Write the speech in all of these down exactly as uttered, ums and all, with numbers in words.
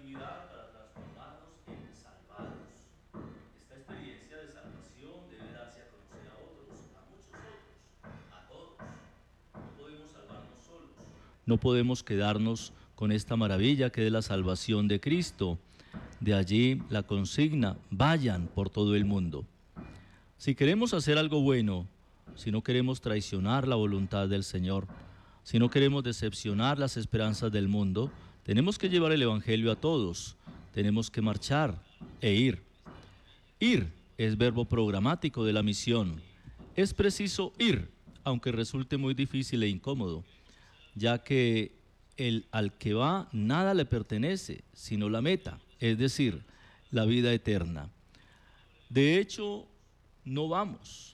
actividad para transformarnos en salvados. Esta experiencia de salvación debe darse a conocer a otros, a muchos otros, a todos. No podemos salvarnos solos. No podemos quedarnos con esta maravilla que es la salvación de Cristo. De allí la consigna, vayan por todo el mundo. Si queremos hacer algo bueno, si no queremos traicionar la voluntad del Señor, si no queremos decepcionar las esperanzas del mundo, tenemos que llevar el Evangelio a todos, tenemos que marchar e ir. Ir es verbo programático de la misión. Es preciso ir, aunque resulte muy difícil e incómodo, ya que el al que va nada le pertenece, sino la meta, es decir, la vida eterna. De hecho, no vamos.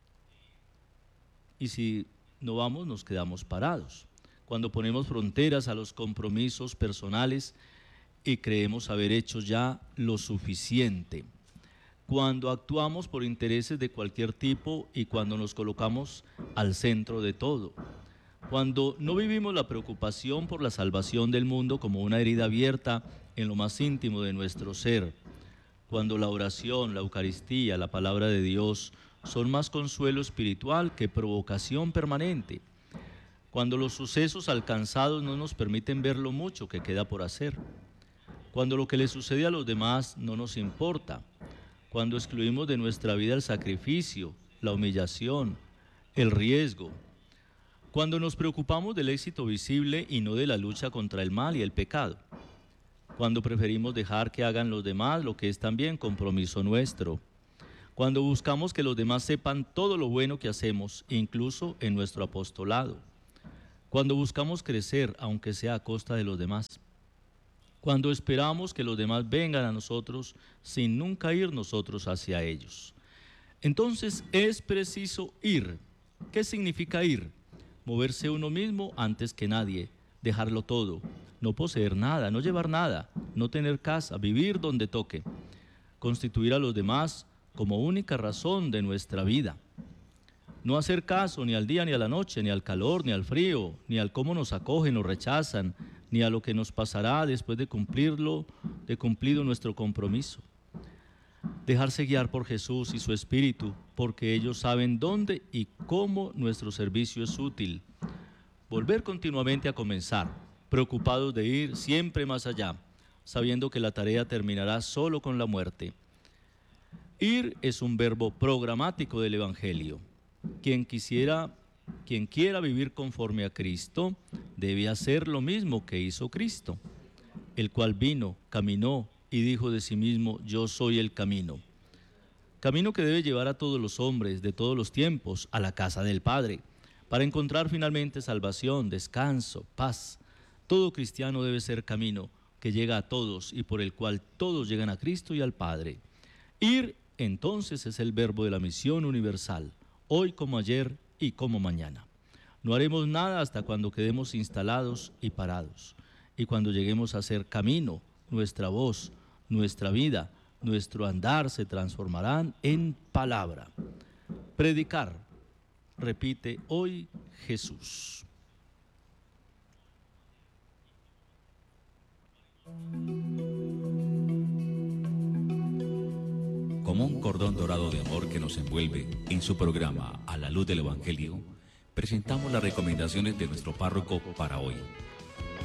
Y si no vamos, nos quedamos parados. Cuando ponemos fronteras a los compromisos personales y creemos haber hecho ya lo suficiente. Cuando actuamos por intereses de cualquier tipo y cuando nos colocamos al centro de todo. Cuando no vivimos la preocupación por la salvación del mundo como una herida abierta en lo más íntimo de nuestro ser. Cuando la oración, la Eucaristía, la palabra de Dios son más consuelo espiritual que provocación permanente. Cuando los sucesos alcanzados no nos permiten ver lo mucho que queda por hacer. Cuando lo que le sucede a los demás no nos importa. Cuando excluimos de nuestra vida el sacrificio, la humillación, el riesgo. Cuando nos preocupamos del éxito visible y no de la lucha contra el mal y el pecado. Cuando preferimos dejar que hagan los demás lo que es también compromiso nuestro. Cuando buscamos que los demás sepan todo lo bueno que hacemos, incluso en nuestro apostolado. Cuando buscamos crecer, aunque sea a costa de los demás. Cuando esperamos que los demás vengan a nosotros sin nunca ir nosotros hacia ellos. Entonces es preciso ir. ¿Qué significa ir? Moverse uno mismo antes que nadie, dejarlo todo, no poseer nada, no llevar nada, no tener casa, vivir donde toque, constituir a los demás como única razón de nuestra vida. No hacer caso ni al día ni a la noche, ni al calor, ni al frío, ni al cómo nos acogen o rechazan, ni a lo que nos pasará después de cumplirlo, de cumplido nuestro compromiso. Dejarse guiar por Jesús y su Espíritu, porque ellos saben dónde y cómo nuestro servicio es útil. Volver continuamente a comenzar, preocupados de ir siempre más allá, sabiendo que la tarea terminará solo con la muerte. Ir es un verbo programático del Evangelio. Quien quisiera, quien quiera vivir conforme a Cristo, debe hacer lo mismo que hizo Cristo, el cual vino, caminó y dijo de sí mismo, yo soy el camino. Camino que debe llevar a todos los hombres de todos los tiempos a la casa del Padre, para encontrar finalmente salvación, descanso, paz. Todo cristiano debe ser camino que llega a todos y por el cual todos llegan a Cristo y al Padre. Ir entonces es el verbo de la misión universal, hoy como ayer y como mañana. No haremos nada hasta cuando quedemos instalados y parados, y cuando lleguemos a ser camino, nuestra voz, nuestra vida, nuestro andar se transformarán en palabra. Predicar, repite hoy Jesús. Como un cordón dorado de amor que nos envuelve en su programa A la Luz del Evangelio, presentamos las recomendaciones de nuestro párroco para hoy.